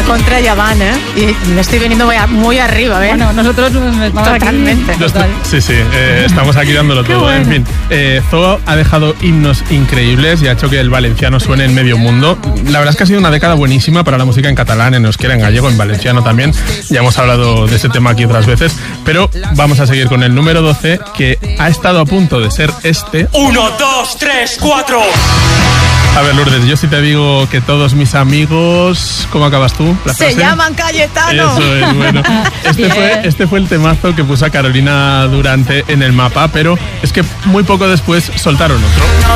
contra ya van, ¿eh? Y me estoy viniendo muy arriba, ¿eh? Bueno, nosotros estamos totalmente. Aquí, total. Sí, estamos aquí dándolo todo. Bueno. En fin, Zoo ha dejado himnos increíbles y ha hecho que el valenciano suene en medio mundo. La verdad es que ha sido una década buenísima para la música en catalán, en euskera, en gallego, en valenciano también. Ya hemos hablado de ese tema aquí otras veces, pero vamos a seguir con el número 12, que ha estado a punto de ser este. 1, 2, 3, 4. A ver, Lourdes, yo sí te digo que todos mis amigos... ¿Cómo acabas tú? ¿La Se frase? llaman Cayetano. Eso es, bueno. Este fue el temazo que puso a Carolina Durante en el mapa, pero es que muy poco después soltaron otro.